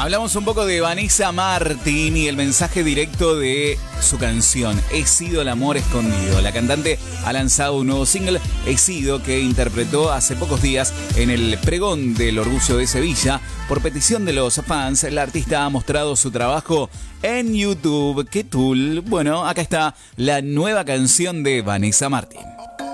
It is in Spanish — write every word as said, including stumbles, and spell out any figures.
Hablamos un poco de Vanessa Martín y el mensaje directo de su canción He sido el amor escondido. La cantante ha lanzado un nuevo single, He sido, que interpretó hace pocos días en el pregón del Orgullo de Sevilla. Por petición de los fans, la artista ha mostrado su trabajo en YouTube. ¿Qué tool? Bueno, acá está la nueva canción de Vanessa Martín.